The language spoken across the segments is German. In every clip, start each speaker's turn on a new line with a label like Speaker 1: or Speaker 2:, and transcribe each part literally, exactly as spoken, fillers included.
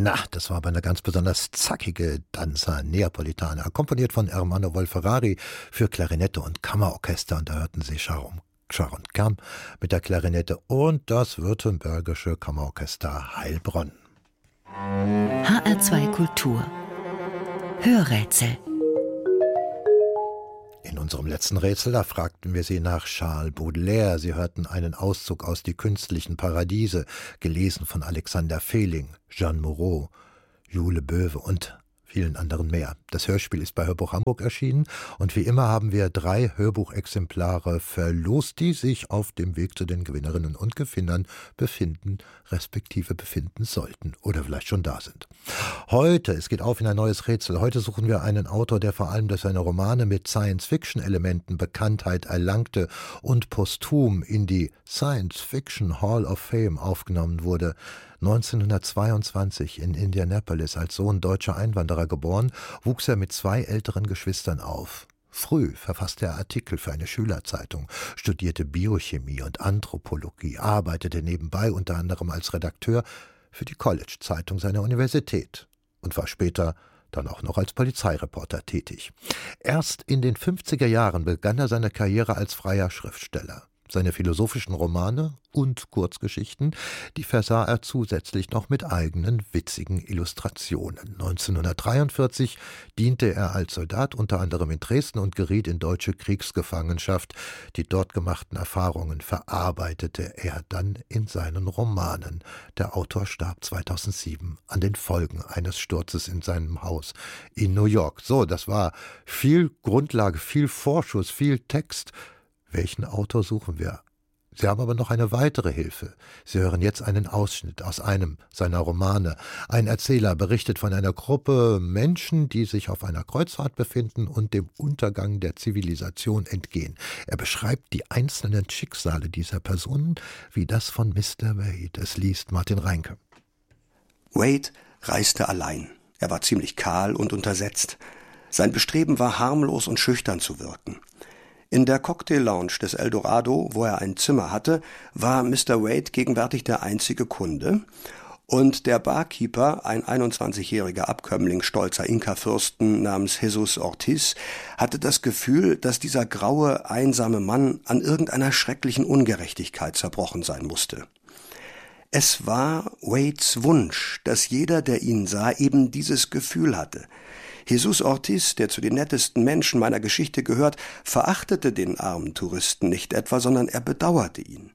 Speaker 1: Na, das war aber eine ganz besonders zackige Danza Neapolitana, komponiert von Ermanno Wolf-Ferrari für Klarinette und Kammerorchester. Und da hörten Sie Sharon, Sharon Kam mit der Klarinette und das württembergische Kammerorchester Heilbronn.
Speaker 2: H R zwei Kultur Hörrätsel.
Speaker 1: In unserem letzten Rätsel, da fragten wir Sie nach Charles Baudelaire. Sie hörten einen Auszug aus Die künstlichen Paradiese, gelesen von Alexander Fehling, Jeanne Moreau, Jule Böwe und vielen anderen mehr. Das Hörspiel ist bei Hörbuch Hamburg erschienen und wie immer haben wir drei Hörbuchexemplare verlost, die sich auf dem Weg zu den Gewinnerinnen und Gewinnern befinden, respektive befinden sollten oder vielleicht schon da sind. Heute, es geht auf in ein neues Rätsel, heute suchen wir einen Autor, der vor allem durch seine Romane mit Science-Fiction-Elementen Bekanntheit erlangte und posthum in die Science-Fiction Hall of Fame aufgenommen wurde. neunzehnhundertzweiundzwanzig in Indianapolis als Sohn deutscher Einwanderer geboren, wuchs er mit zwei älteren Geschwistern auf. Früh verfasste er Artikel für eine Schülerzeitung, studierte Biochemie und Anthropologie, arbeitete nebenbei unter anderem als Redakteur für die College-Zeitung seiner Universität und war später dann auch noch als Polizeireporter tätig. Erst in den fünfziger Jahren begann er seine Karriere als freier Schriftsteller. Seine philosophischen Romane und Kurzgeschichten, die versah er zusätzlich noch mit eigenen witzigen Illustrationen. neunzehnhundertdreiundvierzig diente er als Soldat unter anderem in Dresden und geriet in deutsche Kriegsgefangenschaft. Die dort gemachten Erfahrungen verarbeitete er dann in seinen Romanen. Der Autor starb zweitausendsieben an den Folgen eines Sturzes in seinem Haus in New York. So, das war viel Grundlage, viel Vorschuss, viel Text. Welchen Autor suchen wir? Sie haben aber noch eine weitere Hilfe. Sie hören jetzt einen Ausschnitt aus einem seiner Romane. Ein Erzähler berichtet von einer Gruppe Menschen, die sich auf einer Kreuzfahrt befinden und dem Untergang der Zivilisation entgehen. Er beschreibt die einzelnen Schicksale dieser Personen wie das von Mister Wade. Es liest Martin Reinke.
Speaker 3: Wade reiste allein. Er war ziemlich kahl und untersetzt. Sein Bestreben war, harmlos und schüchtern zu wirken. In der Cocktail-Lounge des Eldorado, wo er ein Zimmer hatte, war Mister Wade gegenwärtig der einzige Kunde und der Barkeeper, ein einundzwanzigjähriger Abkömmling stolzer Inka-Fürsten namens Jesus Ortiz, hatte das Gefühl, dass dieser graue, einsame Mann an irgendeiner schrecklichen Ungerechtigkeit zerbrochen sein musste. Es war Wades Wunsch, dass jeder, der ihn sah, eben dieses Gefühl hatte. Jesus Ortiz, der zu den nettesten Menschen meiner Geschichte gehört, verachtete den armen Touristen nicht etwa, sondern er bedauerte ihn.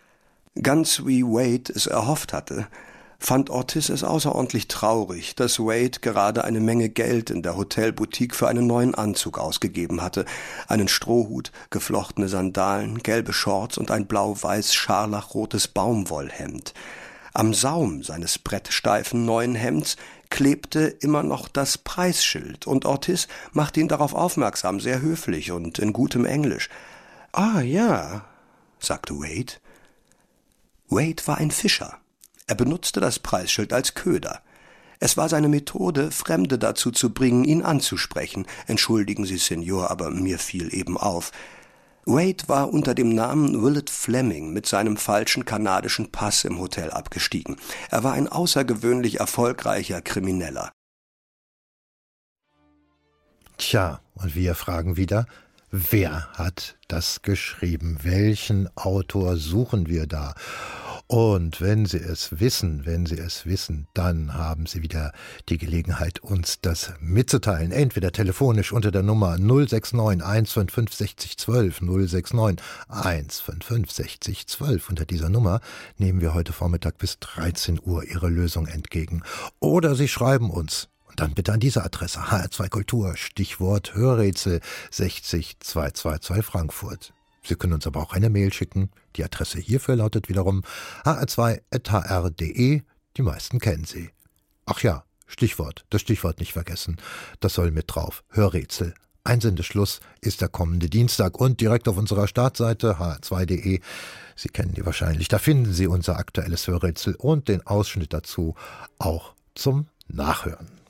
Speaker 3: Ganz wie Wade es erhofft hatte, fand Ortiz es außerordentlich traurig, dass Wade gerade eine Menge Geld in der Hotelboutique für einen neuen Anzug ausgegeben hatte, einen Strohhut, geflochtene Sandalen, gelbe Shorts und ein blau-weiß scharlachrotes Baumwollhemd. Am Saum seines brettsteifen neuen Hemds klebte immer noch das Preisschild, und Ortiz machte ihn darauf aufmerksam, sehr höflich und in gutem Englisch. »Ah, ja«, sagte Wade. Wade war ein Fischer. Er benutzte das Preisschild als Köder. Es war seine Methode, Fremde dazu zu bringen, ihn anzusprechen. »Entschuldigen Sie, Senor, aber mir fiel eben auf.« Wade war unter dem Namen Willett Fleming mit seinem falschen kanadischen Pass im Hotel abgestiegen. Er war ein außergewöhnlich erfolgreicher Krimineller.
Speaker 1: Tja, und wir fragen wieder, wer hat das geschrieben? Welchen Autor suchen wir da? Und wenn Sie es wissen, wenn Sie es wissen, dann haben Sie wieder die Gelegenheit, uns das mitzuteilen. Entweder telefonisch unter der Nummer null sechs neun eins fünf fünf sechs null eins zwei, null sechs neun eins fünf fünf sechs null eins zwei. Unter dieser Nummer nehmen wir heute Vormittag bis dreizehn Uhr Ihre Lösung entgegen. Oder Sie schreiben uns. Und dann bitte an diese Adresse H R zwei Kultur, Stichwort Hörrätsel sechzig zweihundertzweiundzwanzig Frankfurt. Sie können uns aber auch eine Mail schicken. Die Adresse hierfür lautet wiederum h r zwei at h r punkt d e. Die meisten kennen sie. Ach ja, Stichwort, das Stichwort nicht vergessen. Das soll mit drauf. Hörrätsel. Einsendeschluss ist der kommende Dienstag und direkt auf unserer Startseite h r zwei punkt d e. Sie kennen die wahrscheinlich. Da finden Sie unser aktuelles Hörrätsel und den Ausschnitt dazu auch zum Nachhören.